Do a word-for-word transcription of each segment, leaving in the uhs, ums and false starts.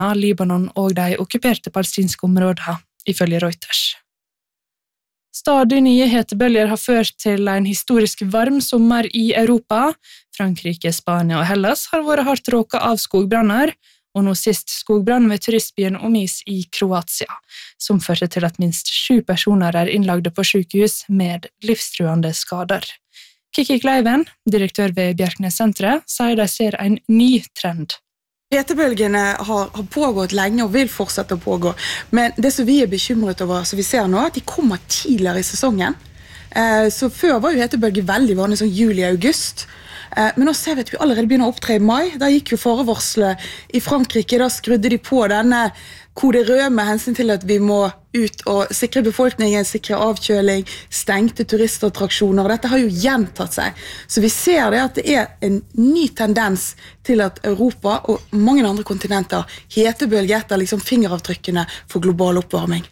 Libanon og de okkuperte palestinske områdene, ifølge Reuters. Stadig nye hetebølger har ført til en historisk varm sommer i Europa. Frankrike, Spania og Hellas har vært hardt råket av skogbranner, og nå sist skogbrann ved turistbyen Omis i Kroatia, som førte til at minst sju personer er innlagde på sykehus med livstruende skader. Kiki Kleiven, direktør ved Bjerknessenteret, sier de ser en ny trend. Hetebølgene har, har pågått lenge og vil fortsette å pågå, men det som vi er bekymret over, som vi ser nå, at de kommer tidligere i sesongen. Eh, så før var jo hetebølge veldig vanlig, sånn juli-august, eh, men nå ser vi at vi allerede begynner å opptre i mai. Da gikk jo forvarslet i Frankrike, da skrudde de på denne kode rød med hensyn til at vi må ut og sikre befolkningen, sikre avkjøling, stengte turistattraksjoner, og dette har jo gjentatt seg. Så vi ser det at det er en ny tendens til at Europa og mange andre kontinenter hetebølger etter liksom fingeravtrykkene for global oppvarming.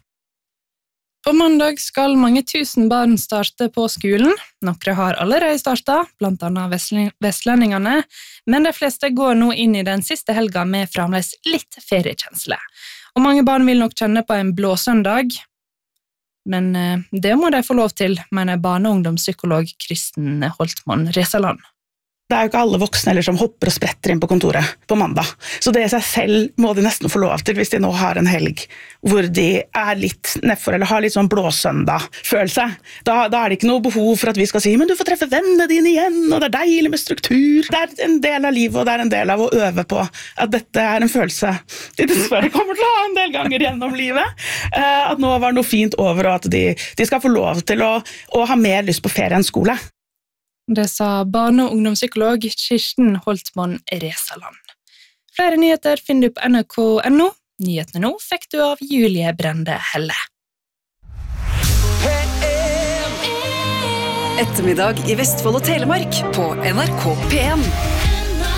På mandag skal mange tusen barn starte på skolen. Noen har allerede startet, blant annet vestlendingene, men de fleste går nå inn i den siste helga med fremdeles litt feriekjensle. Og mange barn vil nok kjenne på en blå søndag, men det må de få lov til, mener barne- og ungdomspsykolog Kristen Holtmann Resaland. Det er jo ikke alle voksne eller som hopper og spretter inn på kontoret på mandag. Så det i seg selv må de nesten få lov til hvis de nå har en helg hvor de er litt nedfor eller har litt sånn blåsøndag-følelse. Da, da er det ikke noe behov for at vi skal si «Men du får treffe vennene dine igjen, og det er deilig med struktur». Det er en del av livet, og det er en del av å øve på at dette er en følelse de dessverre kommer til å ha en del ganger gjennom livet. At nå var noe fint over, og at de, de skal få lov til å, å ha mer lyst på ferie enn skole. Det sa barne- og ungdomspsykolog Kirsten Holtmann Resaland. Flere nyheter finner du på N R K punktum N O. Nyhetene nå fikk du av Julie Brende Helle. Ettermiddag i Vestfold og Telemark på N R K P en.